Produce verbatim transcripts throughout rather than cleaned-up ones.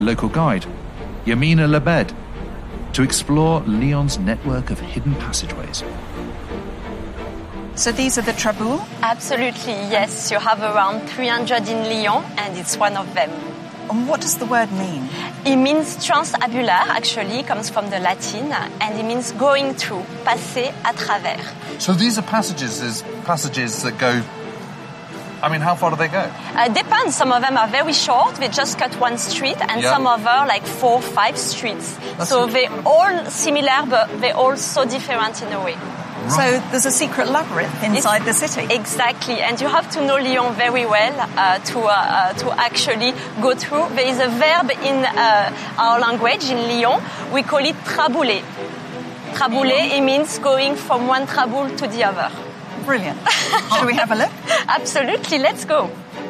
local guide, Yamina Lebed, to explore Lyon's network of hidden passageways. So these are the traboules? Absolutely, yes. You have around three hundred in Lyon, and it's one of them. And what does the word mean? It means transabulaire, actually, comes from the Latin, and it means going through, passer à travers. So these are passages, is passages that go... I mean, how far do they go? Uh, depends. Some of them are very short. They just cut one street, and yeah. some of them like four, five streets. That's so they're all similar, but they're all so different in a way. Right. So there's a secret labyrinth inside it's, the city. Exactly, and you have to know Lyon very well uh, to uh, uh, to actually go through. There is a verb in uh, our language in Lyon. We call it trabouler. Trabouler, it means going from one traboule to the other. Brilliant. Shall we have a look? Absolutely, let's go.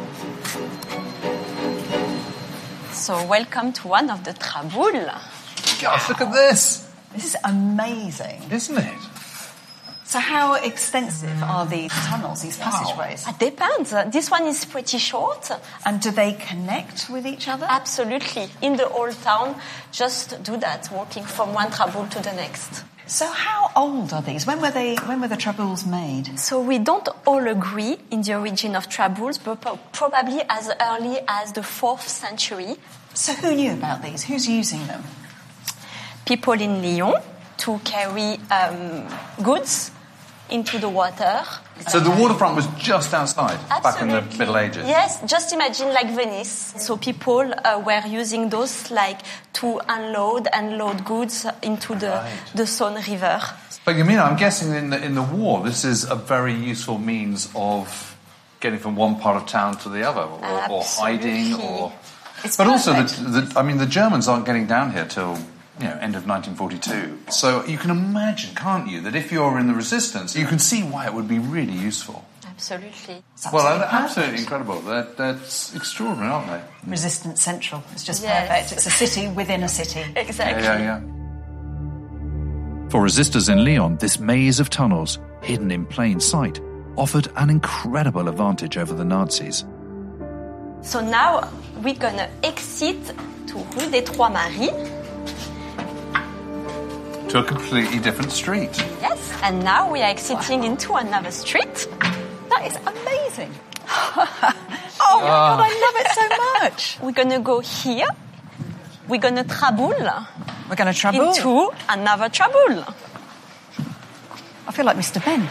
So welcome to one of the traboules. Gosh, look at this. This is amazing. Isn't it? So how extensive are these tunnels, these passageways? It depends. This one is pretty short. And do they connect with each other? Absolutely. In the old town, just do that, walking from one traboule to the next. So how old are these? When were they? When were the traboules made? So we don't all agree in the origin of traboules, but probably as early as the fourth century. So who knew about these? Who's using them? People in Lyon to carry um, goods into the water. So the waterfront was just outside, Absolutely. Back in the Middle Ages? Yes, just imagine like Venice. So people uh, were using those like to unload and load goods into the, right. the Saône River. But you mean, I'm guessing in the, in the war, this is a very useful means of getting from one part of town to the other, or, or hiding, or... It's but perfect. also, the, the, I mean, the Germans aren't getting down here till... you know, end of nineteen forty-two. So you can imagine, can't you, that if you're in the resistance, you can see why it would be really useful. Absolutely. Well, absolutely, absolutely incredible. That, that's extraordinary, aren't they? Resistance Central. It's just yes. perfect. It's a city within a city. Exactly. Yeah, yeah, yeah. For resistors in Lyon, this maze of tunnels, hidden in plain sight, offered an incredible advantage over the Nazis. So now we're going to exit to Rue des Trois Maries. To a completely different street. Yes, and now we are exiting wow. into another street. That is amazing. Oh my God, I love it so much. We're going to go here. We're going to traboule. We're going to traboule. Into another traboule. I feel like Mister Ben.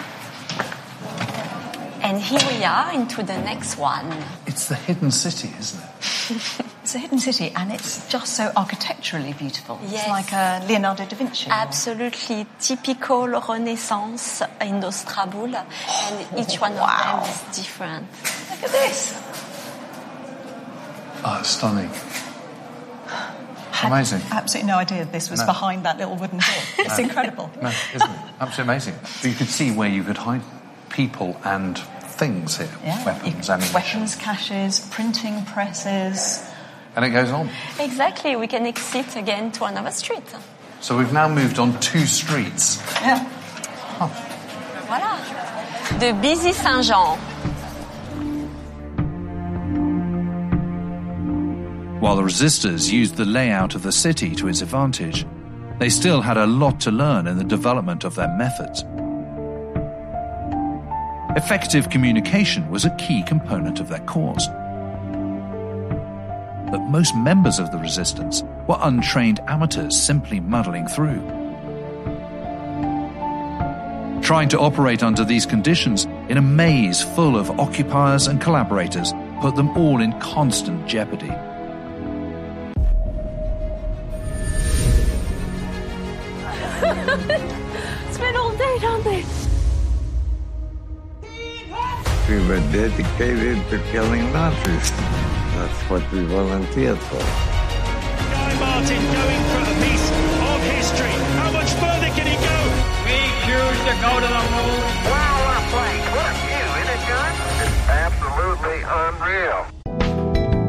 And here we are into the next one. It's the hidden city, isn't it? It's a hidden city, and it's just so architecturally beautiful. Yes. It's like a Leonardo da Vinci. Absolutely. Typical Renaissance in those traboules, and each one wow. of them is different. Look at this. Oh, it's stunning. Amazing. Had absolutely no idea this was no. behind that little wooden door. It's no. incredible. No, isn't it? Absolutely amazing. But you could see where you could hide people and things here. Yeah. Weapons, you, ammunition. Weapons caches, printing presses. And it goes on. Exactly. We can exit again to another street. So we've now moved on two streets. Yeah. Huh. Voilà. De Bézy-Saint-Jean. While the resistors used the layout of the city to its advantage, they still had a lot to learn in the development of their methods. Effective communication was a key component of their cause. But most members of the resistance were untrained amateurs simply muddling through. Trying to operate under these conditions in a maze full of occupiers and collaborators put them all in constant jeopardy. Spent all day, don't they? We were dedicated to killing Nazis. That's what we volunteered for. Guy Martin going for a piece of history. How much further can he go? We choose to go to the moon. Wow, what a place. What a view, isn't it, John? It's absolutely unreal.